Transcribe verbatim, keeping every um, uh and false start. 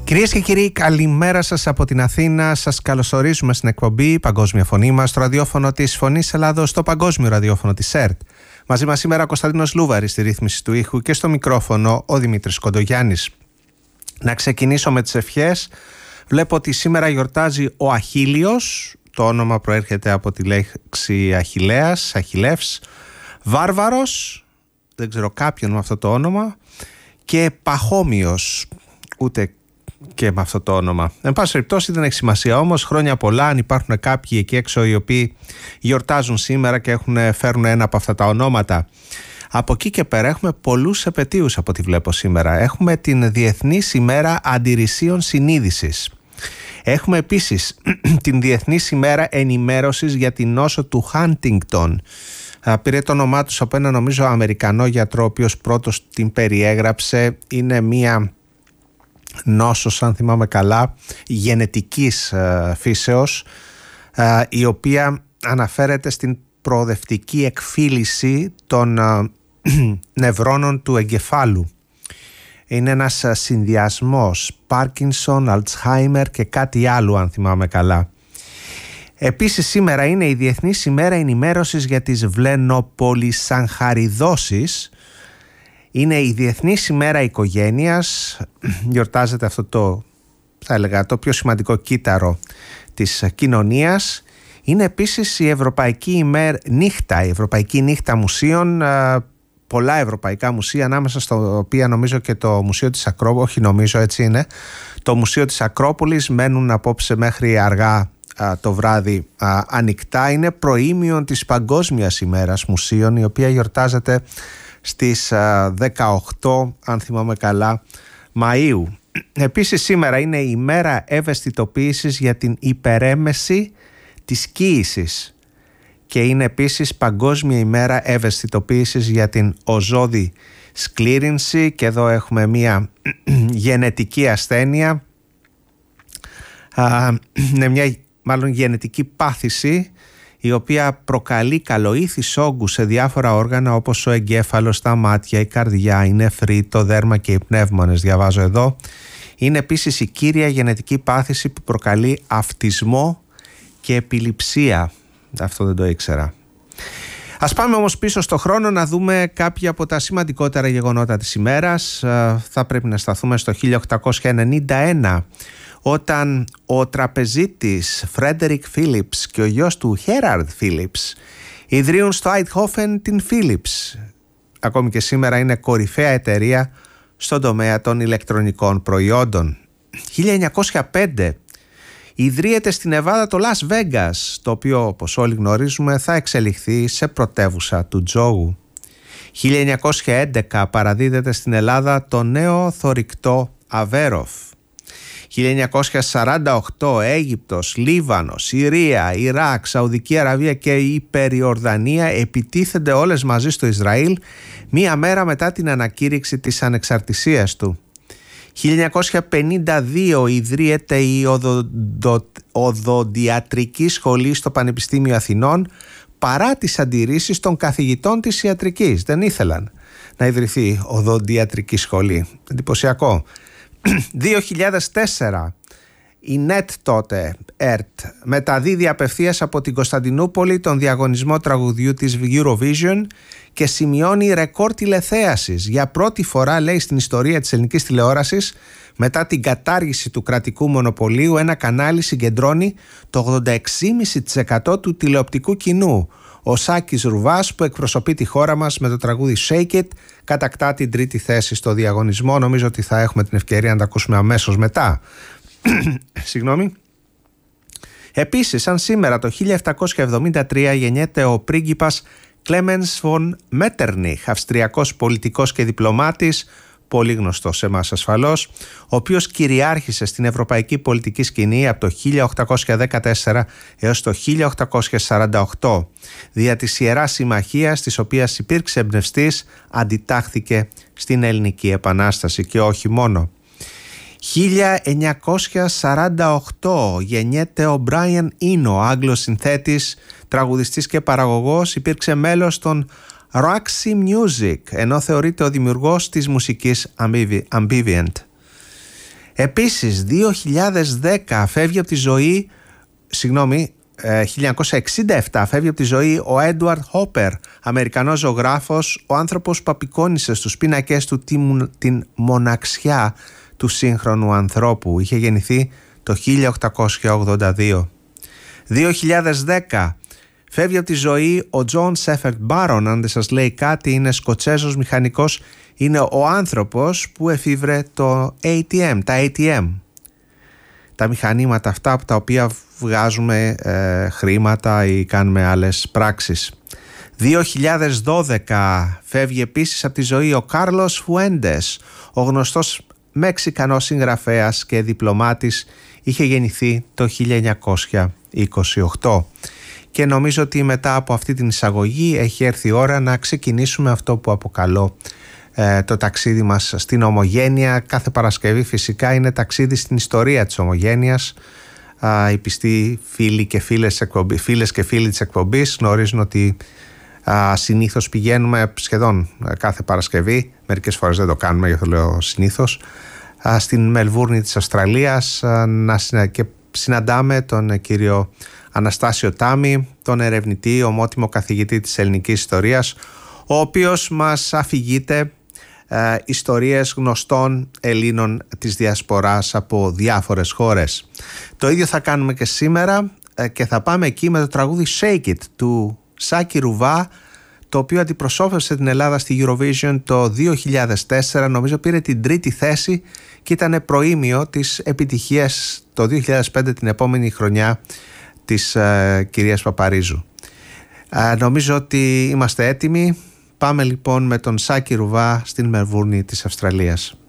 Κυρίες και κύριοι, καλημέρα σας από την Αθήνα. Σας καλωσορίζουμε στην εκπομπή Παγκόσμια Φωνή μας, στο ραδιόφωνο της Φωνής Ελλάδος, στο παγκόσμιο ραδιόφωνο της ΕΡΤ. Μαζί μας σήμερα ο Κωνσταντίνος Λούβαρης στη ρύθμιση του ήχου και στο μικρόφωνο ο Δημήτρης Κοντογιάννης. Να ξεκινήσω με τις ευχές. Βλέπω ότι σήμερα γιορτάζει ο Αχίλιος. Το όνομα προέρχεται από τη λέξη Αχιλλέας, Αχιλλεύς. Βάρβαρος, δεν ξέρω κάποιον με αυτό το όνομα. Και Παχώμιος, ούτε και με αυτό το όνομα. Εν πάση περιπτώσει δεν έχει σημασία όμως. Χρόνια πολλά, αν υπάρχουν κάποιοι εκεί έξω οι οποίοι γιορτάζουν σήμερα και έχουν, φέρουν ένα από αυτά τα ονόματα. Από εκεί και πέρα έχουμε πολλούς επετείους από ό,τι βλέπω σήμερα. Έχουμε την Διεθνής ημέρα Αντιρρησίων Συνείδησης. Έχουμε επίσης την Διεθνής ημέρα Ενημέρωσης για την νόσο του Χάντιγκτον. Πήρε το όνομά τους από ένα νομίζω Αμερικανό γιατρό, ο οποίος πρώτος την περιέγραψε. Είναι μία νόσος, αν θυμάμαι καλά, γενετικής ε, φύσεως, ε, η οποία αναφέρεται στην προοδευτική εκφύλιση των ε, νευρώνων του εγκεφάλου. Είναι ένας συνδυασμός Πάρκινσον, Αλτσχάιμερ και κάτι άλλο, αν θυμάμαι καλά. Επίσης σήμερα είναι η Διεθνής ημέρα ενημέρωσης για τις βλενοπολυσαγχαριδώσεις. Είναι η Διεθνής ημέρα οικογένειας. Γιορτάζεται αυτό το, θα έλεγα, το πιο σημαντικό κύτταρο της κοινωνίας. Είναι επίσης η Ευρωπαϊκή ημέρα νύχτα, η Ευρωπαϊκή νύχτα μουσείων. Πολλά ευρωπαϊκά μουσεία, ανάμεσα στο οποία νομίζω και το Μουσείο της Ακρόπολης, όχι νομίζω, έτσι είναι, το Μουσείο της Ακρόπολης, μένουν απόψε μέχρι αργά α, το βράδυ α, ανοιχτά. Είναι προήμιον της Παγκόσμιας ημέρας μουσείων, η οποία γιορτάζεται στις α, δεκαοκτώ, αν θυμάμαι καλά, Μαΐου. Επίσης σήμερα είναι η ημέρα ευαισθητοποίησης για την υπερέμεση της κοίησης. Και είναι επίσης Παγκόσμια ημέρα ευαισθητοποίησης για την οζόδη σκλήρυνση, και εδώ έχουμε μια γενετική ασθένεια, είναι μια μάλλον γενετική πάθηση η οποία προκαλεί καλοήθης όγκους σε διάφορα όργανα όπως ο εγκέφαλος, τα μάτια, η καρδιά, η νεφρή, το δέρμα και οι πνεύμονες, διαβάζω εδώ. Είναι επίσης η κύρια γενετική πάθηση που προκαλεί αυτισμό και επιληψία. Αυτό δεν το ήξερα. Ας πάμε όμως πίσω στο χρόνο να δούμε κάποια από τα σημαντικότερα γεγονότα της ημέρας. Θα πρέπει να σταθούμε στο χίλια οκτακόσια ενενήντα ένα, όταν ο τραπεζίτης Φρέντερικ Φίλιπς και ο γιος του Χέραρντ Φίλιπς ιδρύουν στο Άιντχόφεν την Φίλιπς. Ακόμη και σήμερα είναι κορυφαία εταιρεία στον τομέα των ηλεκτρονικών προϊόντων. χίλια εννιακόσια πέντε ιδρύεται στη Νεβάδα το Las Vegas, το οποίο όπως όλοι γνωρίζουμε θα εξελιχθεί σε πρωτεύουσα του τζόγου. χίλια εννιακόσια έντεκα παραδίδεται στην Ελλάδα το νέο θωρηκτό Αβέροφ. χίλια εννιακόσια σαράντα οκτώ Αίγυπτος, Λίβανος, Συρία, Ιράκ, Σαουδική Αραβία και η Περιορδανία επιτίθενται όλες μαζί στο Ισραήλ μία μέρα μετά την ανακήρυξη της ανεξαρτησίας του. χίλια εννιακόσια πενήντα δύο ιδρύεται η οδοντο... οδοντιατρική σχολή στο Πανεπιστήμιο Αθηνών παρά τις αντιρρήσεις των καθηγητών της ιατρικής. Δεν ήθελαν να ιδρυθεί οδοντιατρική σχολή. Εντυπωσιακό. δύο χιλιάδες τέσσερα η ΝΕΤ τότε, ΕΡΤ, μεταδίδει απευθείας από την Κωνσταντινούπολη τον διαγωνισμό τραγουδιού της Eurovision και σημειώνει ρεκόρ τηλεθέασης. Για πρώτη φορά, λέει, στην ιστορία της ελληνικής τηλεόρασης, μετά την κατάργηση του κρατικού μονοπωλίου, ένα κανάλι συγκεντρώνει το ογδόντα έξι κόμμα πέντε τοις εκατό του τηλεοπτικού κοινού. Ο Σάκης Ρουβάς, που εκπροσωπεί τη χώρα μας με το τραγούδι Shake It, κατακτά την τρίτη θέση στο διαγωνισμό. Νομίζω ότι θα έχουμε την ευκαιρία να τα ακούσουμε αμέσως μετά. Συγγνώμη. Επίσης, σαν σήμερα το χίλια επτακόσια εβδομήντα τρία γεννιέται ο πρίγκιπας Κλέμενς φον Μέττερνιχ, αυστριακός πολιτικός και διπλωμάτης, πολύ γνωστός σε εμάς ασφαλώς, ο οποίος κυριάρχησε στην ευρωπαϊκή πολιτική σκηνή από το χίλια οκτακόσια δεκατέσσερα έως το χίλια οκτακόσια σαράντα οκτώ. Δια της Ιεράς Συμμαχίας, της οποίας υπήρξε εμπνευστής, αντιτάχθηκε στην Ελληνική Επανάσταση και όχι μόνο. χίλια εννιακόσια σαράντα οκτώ γεννιέται ο Μπράιαν Ίνο, Άγγλος συνθέτης, τραγουδιστής και παραγωγός, υπήρξε μέλος των Roxy Music, ενώ θεωρείται ο δημιουργός της μουσικής Ambivient. Επίσης δύο χιλιάδες δέκα φεύγει από τη ζωή, συγγνώμη, χίλια εννιακόσια εξήντα επτά φεύγει από τη ζωή ο Έντουαρντ Χόπερ, Αμερικανός ζωγράφος, ο άνθρωπος που απεικόνισε στους πίνακες του την μοναξιά του σύγχρονου ανθρώπου. Είχε γεννηθεί το χίλια οκτακόσια ογδόντα δύο. δύο χιλιάδες δέκα φεύγει από τη ζωή ο Τζον Σέφερντ Μπάρον, αν δεν σας λέει κάτι, είναι Σκοτσέζος μηχανικός, είναι ο άνθρωπος που εφήβρε το έι τι εμ, τα έι τι εμ. Τα μηχανήματα αυτά από τα οποία βγάζουμε ε, χρήματα ή κάνουμε άλλες πράξεις. δύο χιλιάδες δώδεκα φεύγει επίσης από τη ζωή ο Κάρλος Φουέντες, ο γνωστός Μεξικανός συγγραφέας και διπλωμάτης, είχε γεννηθεί το χίλια εννιακόσια είκοσι οκτώ. Και νομίζω ότι μετά από αυτή την εισαγωγή έχει έρθει η ώρα να ξεκινήσουμε αυτό που αποκαλώ ε, το ταξίδι μας στην Ομογένεια. Κάθε Παρασκευή φυσικά είναι ταξίδι στην ιστορία της Ομογένειας. Α, οι πιστοί φίλοι και φίλες, εκπομπή, φίλες και φίλοι της εκπομπής γνωρίζουν ότι α, συνήθως πηγαίνουμε σχεδόν κάθε Παρασκευή, μερικές φορές δεν το κάνουμε, γι' αυτό λέω συνήθως, α, στην Μελβούρνη της Αυστραλίας α, να, και συναντάμε τον κύριο Αναστάσιο Τάμι, τον ερευνητή, ομότιμο καθηγητή της ελληνικής ιστορίας, ο οποίος μας αφηγείται ε, ιστορίες γνωστών Ελλήνων της Διασποράς από διάφορες χώρες. Το ίδιο θα κάνουμε και σήμερα ε, και θα πάμε εκεί με το τραγούδι Shake It του Σάκη Ρουβά, το οποίο αντιπροσώπευσε την Ελλάδα στη Eurovision το δύο χιλιάδες τέσσερα, νομίζω πήρε την τρίτη θέση και ήταν προήμιο της επιτυχίας το δύο χιλιάδες πέντε, την επόμενη χρονιά, της uh, κυρίας Παπαρίζου. Uh, νομίζω ότι είμαστε έτοιμοι. Πάμε λοιπόν με τον Σάκη Ρουβά στην Μελβούρνη της Αυστραλίας.